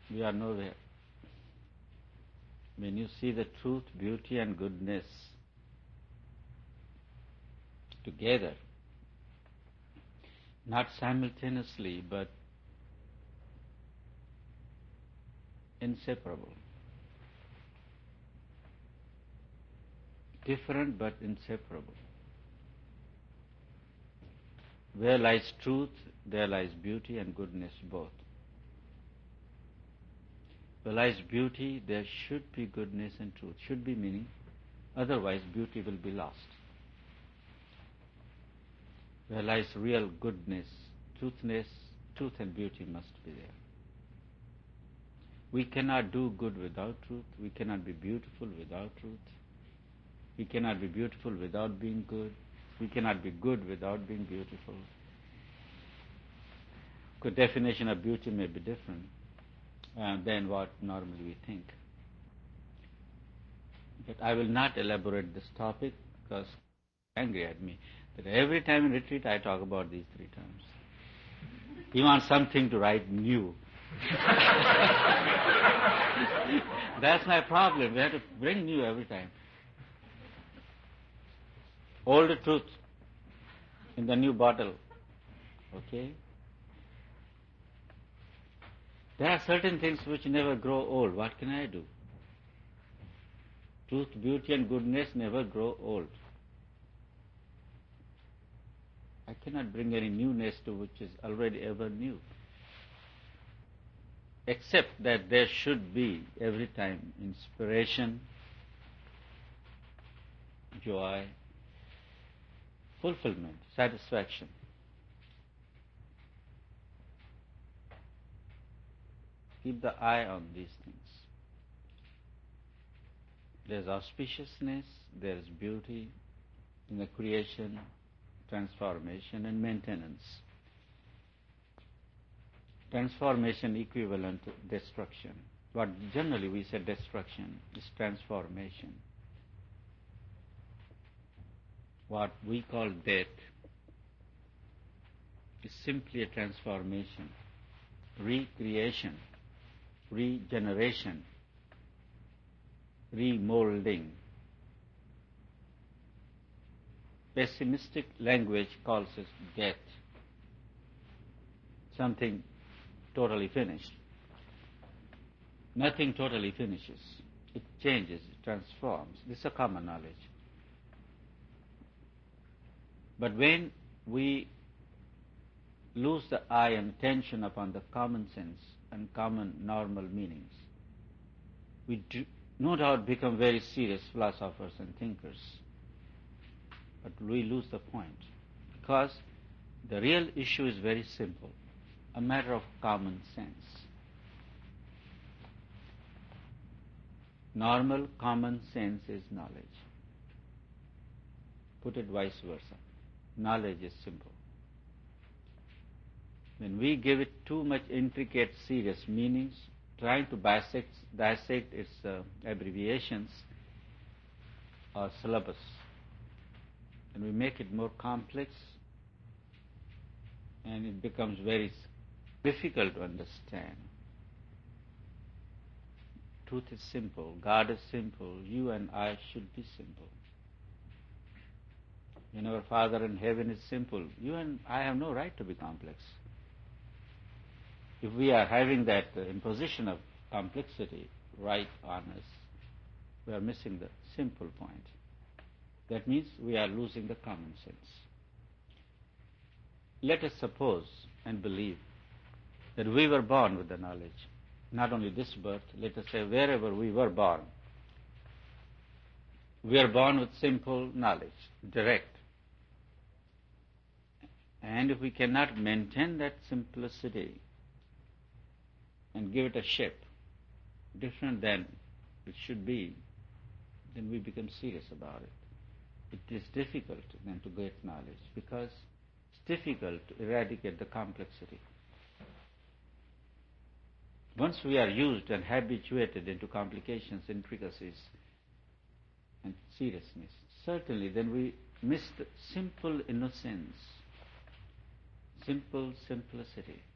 we are nowhere. When you see the truth, beauty and goodness together, not simultaneously but inseparable, different but inseparable. Where lies truth, there lies beauty and goodness both. Where lies beauty, there should be goodness and truth. Should be meaning, otherwise beauty will be lost. Where lies real goodness, truthness, truth and beauty must be there. We cannot do good without truth. We cannot be beautiful without truth. We cannot be beautiful without being good. We cannot be good without being beautiful. The definition of beauty may be different than what normally we think. But I will not elaborate this topic because you're angry at me that every time in retreat I talk about these three terms. He wants something to write new. That's my problem. We have to bring new every time. Old truth in the new bottle. Okay? There are certain things which never grow old. What can I do? Truth, beauty and goodness never grow old. I cannot bring any newness to which is already ever new. Except that there should be every time inspiration, joy, fulfillment, satisfaction. Keep the eye on these things. There's auspiciousness, there's beauty in the creation, transformation and maintenance. Transformation equivalent to destruction. What generally we say destruction is transformation. What we call death is simply a transformation, recreation, regeneration, remolding. Pessimistic language calls it death, something totally finished. Nothing totally finishes. It changes, it transforms. This is a common knowledge. But when we lose the eye and attention upon the common sense and common normal meanings, we do no doubt become very serious philosophers and thinkers. But we lose the point, because the real issue is very simple, a matter of common sense. Normal common sense is knowledge. Put it vice versa. Knowledge is simple. When we give it too much intricate, serious meanings, trying to dissect its abbreviations or syllabus, and we make it more complex, and it becomes very difficult to understand. Truth is simple, God is simple, you and I should be simple. When our Father in heaven is simple, you and I have no right to be complex. If we are having that imposition of complexity right on us, we are missing the simple point. That means we are losing the common sense. Let us suppose and believe that we were born with the knowledge. Not only this birth, let us say wherever we were born. We are born with simple knowledge, direct. And if we cannot maintain that simplicity and give it a shape different than it should be, then we become serious about it. It is difficult then to get knowledge, because it's difficult to eradicate the complexity. Once we are used and habituated into complications, intricacies, and seriousness, certainly then we miss the simple innocence, simple simplicity.